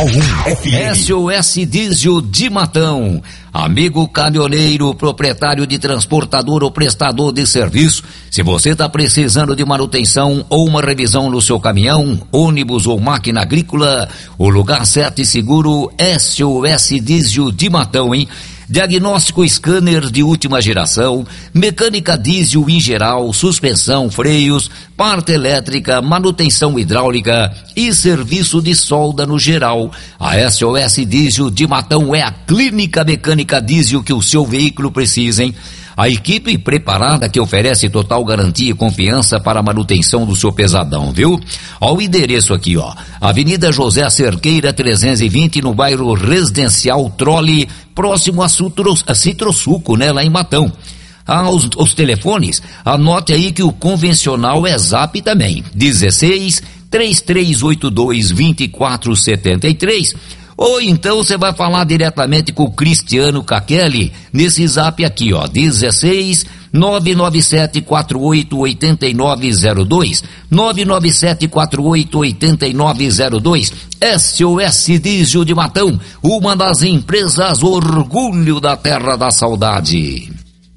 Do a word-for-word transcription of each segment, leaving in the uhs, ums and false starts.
Canal um F M. S O S Diesel de Matão. Amigo caminhoneiro, proprietário de transportador ou prestador de serviço, se você está precisando de manutenção ou uma revisão no seu caminhão, ônibus ou máquina agrícola, o lugar certo e seguro, S O S Diesel de Matão, hein? Diagnóstico scanner de última geração, mecânica diesel em geral, suspensão, freios, parte elétrica, manutenção hidráulica e serviço de solda no geral. A S O S Diesel de Matão é a clínica mecânica diesel que o seu veículo precisa, hein? A equipe preparada que oferece total garantia e confiança para a manutenção do seu pesadão, viu? Ó, o endereço aqui, ó. Avenida José Cerqueira trezentos e vinte, no bairro Residencial Trole, próximo a, Sutro, a Citrosuco, né? Lá em Matão. Ah, os, os telefones, anote aí que o convencional é Zap também. dezesseis, três três oito dois, vinte e quatro setenta e três. Ou então você vai falar diretamente com o Cristiano Caquelli nesse zap aqui, ó, dezesseis, nove nove sete quatro oito oito nove zero dois, nove nove sete quatro oito oito nove zero dois, S O S Diesel de Matão, uma das empresas orgulho da Terra da Saudade.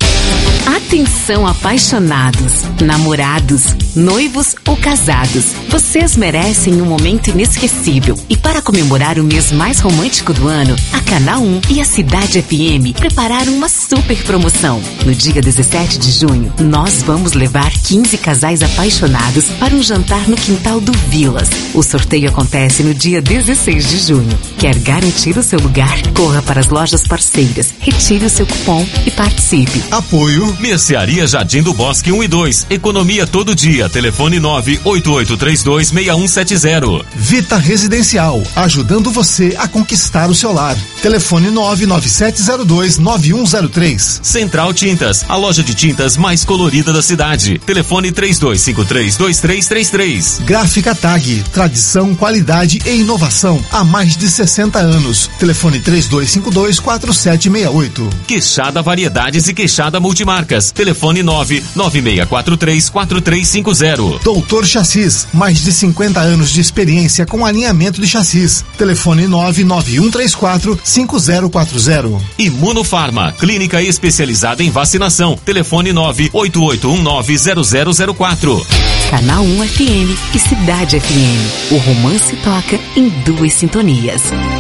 Atenção, apaixonados, namorados, noivos ou casados. Vocês merecem um momento inesquecível. E para comemorar o mês mais romântico do ano, a Canal um e a Cidade F M prepararam uma super promoção. No dia dezessete de junho, nós vamos levar quinze casais apaixonados para um jantar no quintal do Vilas. O sorteio acontece no dia dezesseis de junho. Quer garantir o seu lugar? Corra para as lojas parceiras, retire o seu cupom e participe. Apoio Mercearia Jardim do Bosque um e dois. Economia todo dia. Telefone nove oito oito três dois seis um sete zero. Vita Residencial, ajudando você a conquistar o seu lar. Telefone nove nove sete zero dois nove um zero três. Central Tintas, a loja de tintas mais colorida da cidade. Telefone três dois cinco três dois três três três. Gráfica Tag, tradição, qualidade e inovação há mais de sessenta anos. Telefone três dois cinco dois quatro sete seis oito. Queixada Variedades e Queixada Multimarcas. Telefone nove nove seis quatro três quatro três cinco zero. Doutor Chassis, mais de cinquenta anos de experiência com alinhamento de chassis. Telefone nove nove um três quatro cinco zero quatro zero. Imunofarma, clínica especializada em vacinação. Telefone nove oito oito um nove zero zero zero quatro. Canal um F M e Cidade F M. O romance toca em duas sintonias.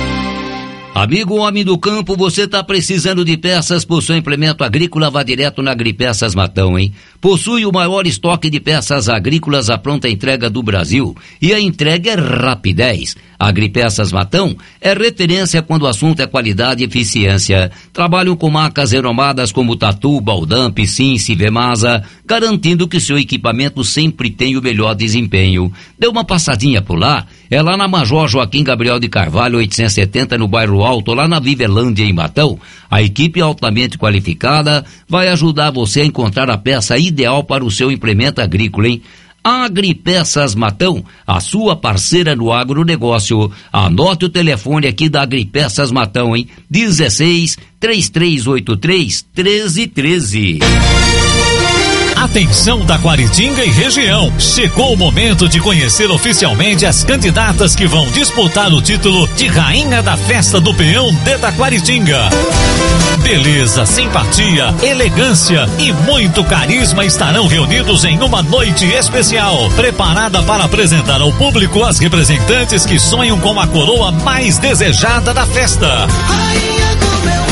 Amigo homem do campo, você está precisando de peças por seu implemento agrícola? Vá direto na Agripeças Matão, hein? Possui o maior estoque de peças agrícolas à pronta entrega do Brasil. E a entrega é rapidez. A Agripeças Matão é referência quando o assunto é qualidade e eficiência. Trabalham com marcas renomadas como Tatu, Baldan, Piscin, Sivemasa, garantindo que seu equipamento sempre tem o melhor desempenho. Dê uma passadinha por lá. É lá na Major Joaquim Gabriel de Carvalho, oitocentos e setenta, no bairro Alto, lá na Vivelândia, em Matão. A equipe altamente qualificada vai ajudar você a encontrar a peça ideal para o seu implemento agrícola, hein? Agripeças Matão, a sua parceira no agronegócio. Anote o telefone aqui da Agripeças Matão, hein? dezesseis, três três oito três, treze treze. Atenção Taquaritinga e região, chegou o momento de conhecer oficialmente as candidatas que vão disputar o título de Rainha da Festa do Peão de Taquaritinga. Beleza, simpatia, elegância e muito carisma estarão reunidos em uma noite especial, preparada para apresentar ao público as representantes que sonham com a coroa mais desejada da festa. Rainha do meu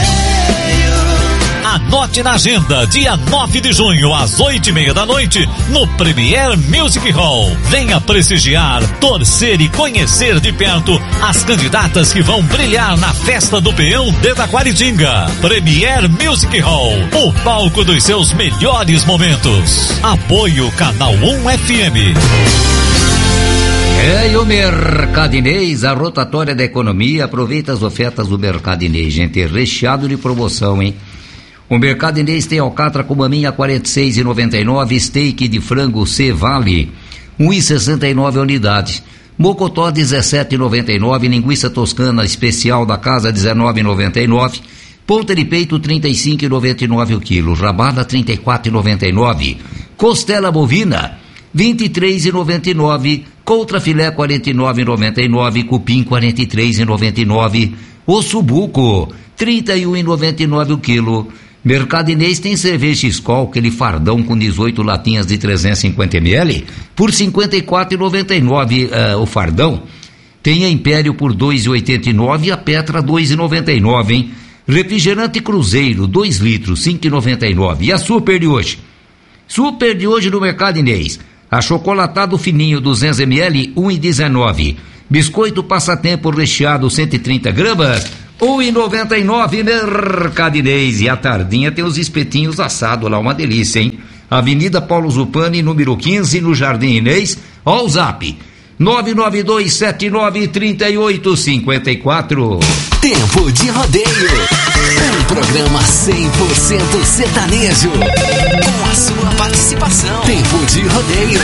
Anote na agenda, dia nove de junho, às oito e meia da noite, no Premier Music Hall. Venha prestigiar, torcer e conhecer de perto as candidatas que vão brilhar na Festa do Peão de Taquaritinga. Premier Music Hall, o palco dos seus melhores momentos. Apoio Canal um F M. É, e o Mercadinês, a rotatória da economia, aproveita as ofertas do Mercadinês, gente, recheado de promoção, hein? O Mercadinês tem alcatra com maminha quarenta e seis reais e noventa e nove centavos, steak de frango C Vale um real e sessenta e nove centavos a unidade, mocotó dezessete reais e noventa e nove centavos, linguiça toscana especial da casa dezenove reais e noventa e nove centavos, ponta de peito trinta e cinco reais e noventa e nove centavos o quilo, rabada trinta e quatro reais e noventa e nove centavos, costela bovina vinte e três reais e noventa e nove centavos, Coutra filé quarenta e nove reais e noventa e nove centavos, cupim quarenta e três reais e noventa e nove centavos, ossobuco trinta e um reais e noventa e nove centavos o quilo. Mercado Inês tem cerveja Skol, aquele fardão com dezoito latinhas de trezentos e cinquenta mililitros, por cinquenta e quatro reais e noventa e nove centavos uh, o fardão. Tem a Império por dois reais e oitenta e nove centavos e a Petra dois reais e noventa e nove centavos, hein? Refrigerante Cruzeiro, dois litros, cinco reais e noventa e nove centavos. E a Super de hoje? Super de hoje no Mercado Inês. Achocolatado fininho, duzentos mililitros, um real e dezenove centavos. Biscoito Passatempo recheado, cento e trinta gramas, um real e noventa e nove centavos. Mercado Inês. E a tardinha tem os espetinhos assados lá, uma delícia, hein? Avenida Paulo Zupani, número quinze, no Jardim Inês. Ó o zap, nove nove dois sete nove três oito cinco quatro. Tempo de Rodeio. Um programa cem por cento sertanejo. Com a sua participação. Tempo de Rodeio.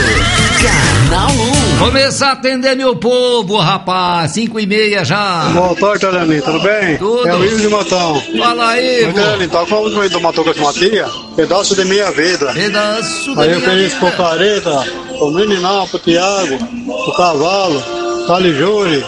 Canal um. Começar a atender meu povo, rapaz. Cinco e meia já. Boa tarde, Telani. Tudo bem? Tudo. É o Ivo de Matão. Fala aí, Ivo. Telani, tá com a música aí do Matou com a tia? Pedaço de minha vida. Pedaço de aí minha eu fiz pro Careta, pro Meninão, pro Tiago, pro Cavalo, Tali Júri,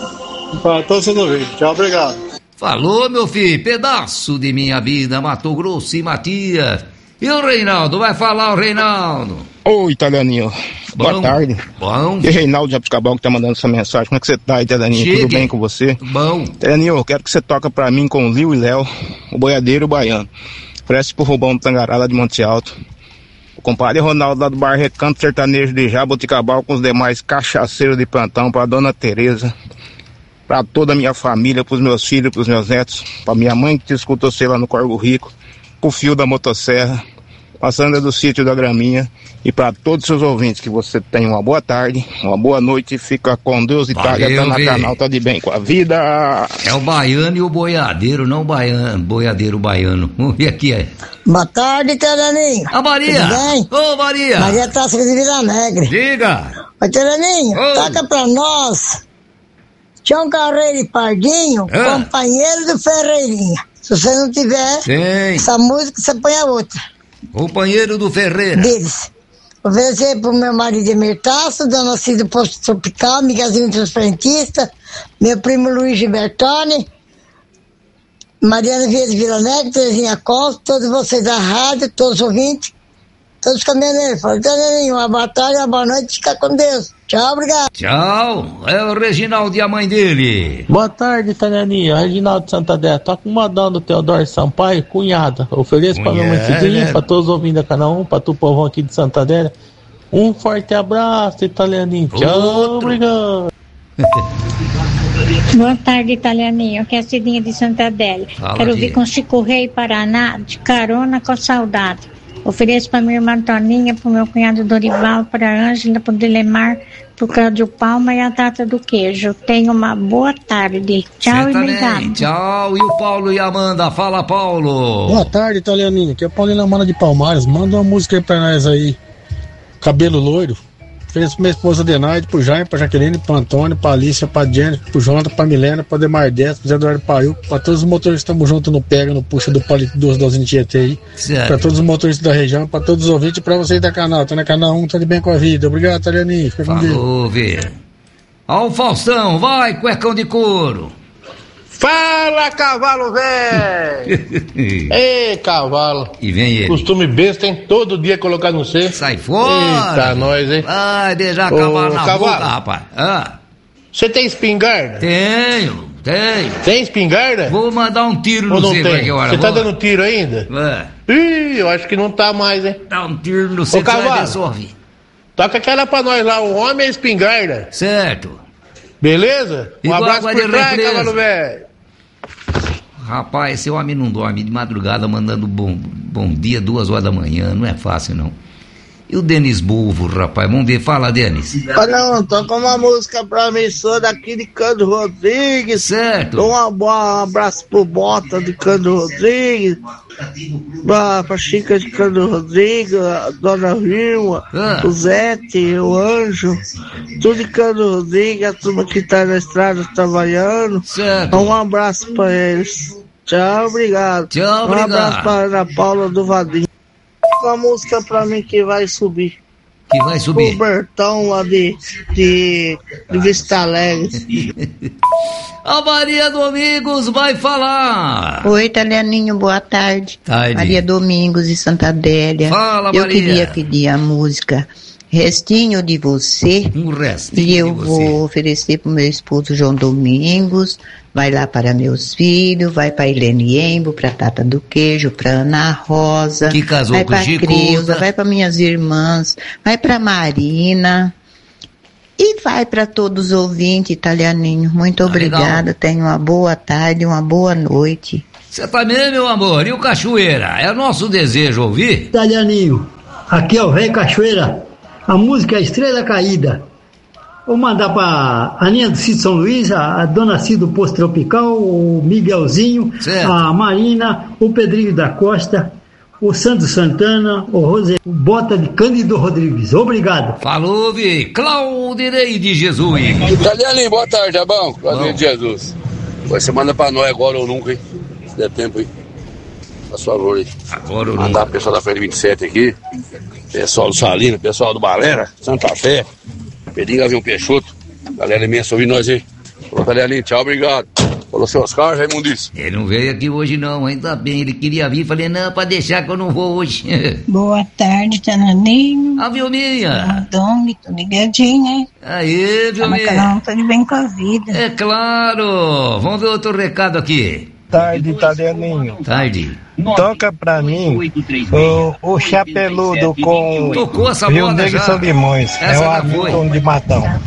pra todos os ouvintes. Tchau, obrigado. Falou, meu filho, pedaço de minha vida, Mato Grosso e Matias. E o Reinaldo, vai falar o Reinaldo. Oi, Italianinho. Bom, boa tarde. Bom. E Reinaldo de Abiscabal que tá mandando essa mensagem. Como é que você tá, Italianinho? Chegue. Tudo bem com você? Bom. Italianinho, eu quero que você toca pra mim com o Lio e Léo, o boiadeiro e o baiano. Preste pro Rubão do Tangará lá de Monte Alto. O compadre Ronaldo lá do Bar Recanto Sertanejo de Jaboticabal com os demais cachaceiros de plantão, pra Dona Tereza, pra toda a minha família, pros meus filhos, pros meus netos, pra minha mãe que te escutou sei lá no Corvo Rico, pro Fio da Motosserra, pra Sandra do Sítio da Graminha e pra todos os seus ouvintes, que você tenha uma boa tarde, uma boa noite, fica com Deus, Itália, tá na canal, tá de bem com a vida. É o baiano e o boiadeiro, não o baiano, boiadeiro baiano. E aqui é. Boa tarde, Teraninho. A Maria. Tudo bem? Ô, Maria. Maria Taça de Vila Negre. Diga. Ô, Teraninho, Ô. toca pra nós Tião Carreiro e Pardinho, Ah. companheiro do Ferreirinha. Se você não tiver Tem. essa música, você põe a outra. Companheiro do Ferreira. Deles. Oferecer pro meu marido Emir Tasso, Dona Cida Posto Tropical, Miguelzinho Transparentista, meu primo Luiz Gilbertoni, Mariana Vieira de Vila Negra, Terezinha Costa, todos vocês da rádio, todos os ouvintes, todos os caminhoneiros. Falei, Teraninho, uma boa tarde, uma boa noite, fica com Deus. Tchau, obrigado. Tchau. É o Reginaldo e a mãe dele. Boa tarde, Tananinho. Reginaldo de Santander. Toca um modão do Teodoro Sampaio, cunhada. Ofereço pra minha mãe Cidinha, pra todos os ouvintes da Canal um, pra todo o povão aqui de Santander. Um forte abraço, Italianinho. Tchau, Outro. obrigado. Boa tarde, Italianinho. Aqui é a Cidinha de Santa Adélia. Fala, Quero tia. vir com Chico Rei Paraná, de carona com saudade. Ofereço para minha irmã Toninha, para o meu cunhado Dorival, para a Ângela, para o Dilemar, para o Cláudio Palma e a Tata do Queijo. Tenha uma boa tarde. Tchau Você e também. obrigado. Tchau. E o Paulo e a Amanda. Fala, Paulo. Boa tarde, Italianinho. Aqui é o Paulinho Amanda de Palmares. Manda uma música aí pra nós aí. Cabelo loiro. Fez pra minha esposa Denaide, pro Jaime, pra Jaqueline, pro Antônio, pra Alicia, pra Jennifer, pro Jonathan, pra Milena, pra Demar Dez, pro Zé Eduardo Paiu, pra todos os motoristas que estamos juntos no Pega, no Puxa do Palito duas doze em Tietê aí. Certo. Pra todos os motoristas da região, pra todos os ouvintes e pra vocês da canal. Tá na canal um, tá de bem com a vida. Obrigado, Italianinho. Fica com Deus. Falou, Vê. Ó o Faustão. Vai, cuecão de couro. Fala, cavalo velho! Ei, cavalo! E vem ele. Costume besta, hein? Todo dia colocar no C. Sai fora! Eita, nós, hein? Vai beijar Ô, cavalo na cavalo. boca, rapaz. Ah, Você tem espingarda? tenho, tenho. Tem espingarda? Vou mandar um tiro Ou no não C tem? qualquer hora. Você tá Vou- dando tiro ainda? É, Ih, eu acho que não tá mais, hein? dá um tiro no C Ô, que vai cavalo. ver só ouvir. Toca aquela pra nós lá, o homem é espingarda. Certo. Beleza? Um Igual abraço água por de trás, represa. cavalo velho. Rapaz, esse homem não dorme de madrugada mandando bom, bom dia, duas horas da manhã. Não é fácil, não. E o Denis Bulvo, rapaz? Vamos ver. Fala, Denis. Ah, não, toca uma música pra mim, sou daqui de Cândido Rodrigues. Certo. Dou uma boa, um abraço pro Bota de Cândido Rodrigues. Pra, pra Chica de Cândido Rodrigues, a Dona Vilma, Ah. o Zete, o Anjo. Tudo de Cândido Rodrigues, a turma que tá na estrada trabalhando. Certo. Um abraço pra eles. Tchau, obrigado. Tchau, Um obrigado. abraço pra Ana Paula do Vadinho. Uma música pra mim que vai subir. Que vai subir. O Bertão lá de, de, de Vista Alegre. A Maria Domingos vai falar. Oi, italianinho, boa tarde. Tarde. Maria Domingos de Santa Adélia. Fala, Eu Maria. queria pedir a música Restinho de Você. Um restinho E eu de você. vou oferecer pro meu esposo João Domingos. Vai lá para meus filhos, vai para Helene Embo, pra Tata do Queijo, pra Ana Rosa. Que casou vai com o pra Gico, Creuza, tá? vai para minhas irmãs, vai pra Marina. E vai para todos os ouvintes, italianinho. Muito obrigada. Tenha uma boa tarde, uma boa noite. Você também, meu amor. E o Cachoeira? É nosso desejo ouvir? Italianinho, aqui é o velho Cachoeira. A música é Estrela Caída. Vou mandar para a Aninha do Sítio São Luís, a, a Dona Cida do Posto Tropical, o Miguelzinho, certo. A Marina, o Pedrinho da Costa, o Sandro Santana, o Rosé, o Bota de Cândido Rodrigues. Obrigado. Falou, Vi. Claudirei de Jesus. Italianinho, boa tarde, tá bom? Claudirei de Jesus. Você manda pra nós agora ou nunca, hein? Se der tempo, hein? Faz favor aí. Agora ou Mandar o pessoal da Feira vinte e sete aqui, pessoal do Salino, pessoal do Balera, Santa Fé, Pedrinho Gavião Peixoto, galera imensa ouvindo nós aí. Falou, Italianinho, tchau, obrigado. Falou, seu Oscar, Raimundice. Ele não veio aqui hoje não, ainda bem, ele queria vir, falei, não, pra deixar que eu não vou hoje. Boa tarde, Tananinho. A Vilminha. Dom, tô ligadinha, hein? Aí, Vilminha. Não, tá de bem com a vida. É claro. Vamos ver outro recado aqui. Tarde, Italianinho. Tarde. Toca pra mim o, o Chapeludo com Tocou essa Rio moda Negro já. e São Limões. Essa É o já foi. Hamilton de Matão.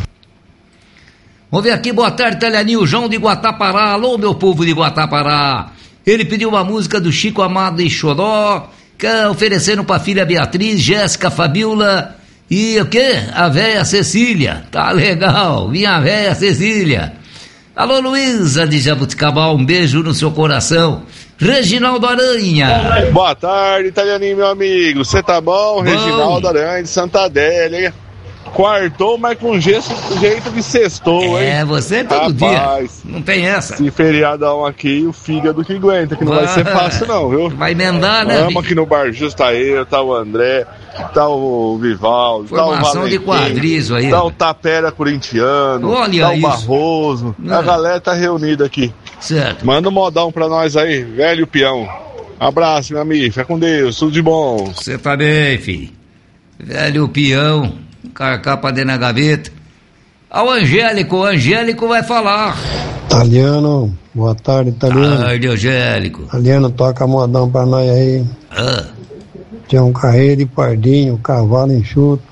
Vamos ver aqui, boa tarde, Italianinho, João de Guatapará. Alô, meu povo de Guatapará. Ele pediu uma música do Chico Amado e Xodó, que é oferecendo pra filha Beatriz, Jéssica, Fabiola e o quê? A véia Cecília. Tá legal, minha véia Cecília. Alô, Luísa de Jabuticabal, um beijo no seu coração. Reginaldo Aranha. Boa tarde, Italianinho, meu amigo. Você tá bom? Bom. Reginaldo Aranha de Santa Adélia, hein? Quartou, mas com jeito, jeito de sextou, hein? É, você todo Rapaz, dia. Não tem essa. Esse feriadão aqui, o fígado que aguenta, que não vai, vai ser fácil não, viu? Vai emendar, né? Vamos aqui no Bar Justo, tá eu, tá o André, tá o Vivaldo, Formação tá o Valentim, de quadris aí. tá o Tapera corintiano, Olha tá o isso. Barroso, Não. a galera tá reunida aqui. Certo. Manda um modão pra nós aí, velho peão. Abraço, meu amigo, fica com Deus, tudo de bom. Você tá bem, filho. Velho peão, carcar pra dentro da gaveta. Ao Angélico, o Angélico vai falar. Italiano, boa tarde, Italiano. Tarde, Angélico. Italiano, toca modão pra nós aí. Ah. Tinha um carreiro de pardinho, cavalo enxuto.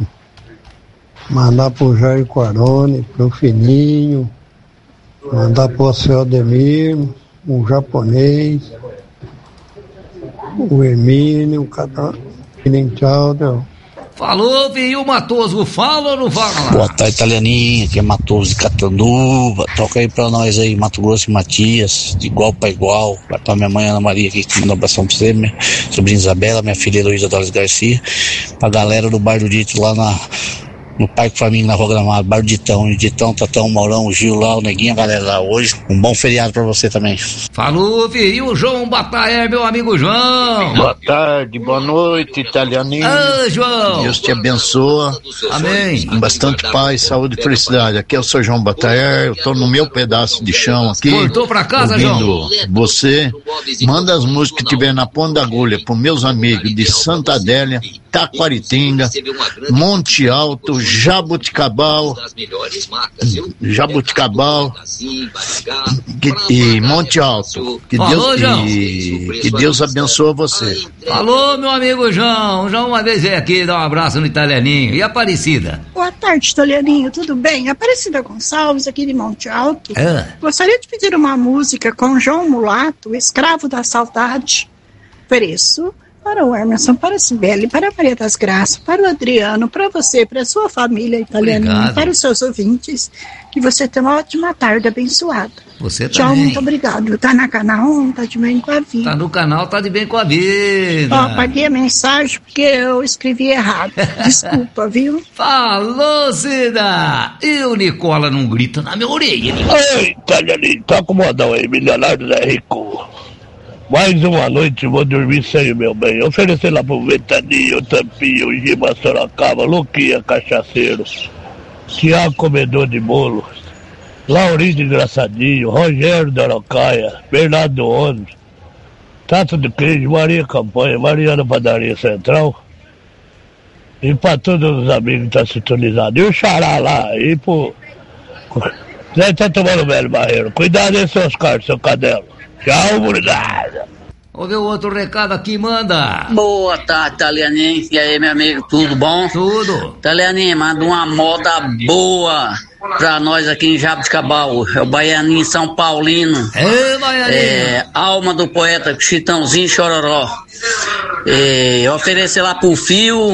Mandar pro Jair Quarone, pro Fininho. Mandar pro seu Ademir, um japonês. O Hermínio, o cada. Tchau, tchau. Falou, viu, Matoso? Fala ou não fala? Boa tarde, Italianinha, aqui é Matoso de Catanduva. Toca aí pra nós aí, Mato Grosso e Matias, de igual pra igual. Vai pra minha mãe Ana Maria aqui, que manda um abração pra você, minha sobrinha Isabela, minha filha Heloísa Doris Garcia. Pra galera do bairro do Dito lá na, no Parque Família, na Rua Gramado, bairro Ditão. Ditão, Tatão, Maurão, o Gil lá, o Neguinho, a galera lá hoje. Um bom feriado pra você também. Falou, viu, João Bataer, meu amigo João. Boa tarde, boa noite, Italianinho. Ah, João. Deus te abençoa. Amém. Com bastante paz, saúde e felicidade. Aqui é o seu João Bataer, eu tô no meu pedaço de chão aqui. Voltou pra casa, ouvindo João? Você. Manda as músicas que tiver na ponta da agulha pros meus amigos de Santa Adélia, Taquaritinga, Monte Alto, Jabuticabal, Jabuticabal que, e Monte Alto. Que Deus, Falou, João. e, que Deus abençoe você. Falou, meu amigo João. João uma vez veio aqui dar um abraço no Italianinho. E a Aparecida? Boa tarde, Italianinho, tudo bem? Aparecida Gonçalves, aqui de Monte Alto. É. Gostaria de pedir uma música com João Mulato, Escravo da Saudade. Ofereço para o Emerson, para a Sibeli, para a Maria das Graças, para o Adriano, para você, para a sua família italianinha, Obrigado. para os seus ouvintes. Que você tenha uma ótima tarde abençoada. Você Tchau, também. muito obrigado. Tá na canal, tá de bem com a vida. Tá no canal, tá de bem com a vida. Ó, apaguei a mensagem porque eu escrevi errado. Desculpa, viu? Falou, Cida! E o Nicola não grita na minha orelha, Nicola. Ei, Italianinho, tá acomodão aí, milionário Zé Rico. Mais uma noite vou dormir sem meu bem. Oferecer lá pro Ventania, o Tampinho, o Gima Sorocaba, Luquinha Cachaceiro, Tiago Comedor de Bolo, Laurinho de Engraçadinho, Rogério da Araucaia, Bernardo Ônibus, Tato de Queijo, Maria Campanha, Mariana Padaria Central. E pra todos os amigos que estão sintonizados. E o Xará lá, e pro... Zé tá tomando velho barreiro. Cuidado aí, seus caras, seu cadelo. Tchau, obrigado. Vamos ver o outro recado aqui, manda. Boa tarde, Talianinho. E aí, meu amigo, tudo bom? Tudo. Talianinho, manda uma moda boa pra nós aqui em Jabuticabal. É o Baianinho São Paulino. É, Baianinho. É, alma do poeta Chitãozinho Chororó. É, oferecer lá pro Fio.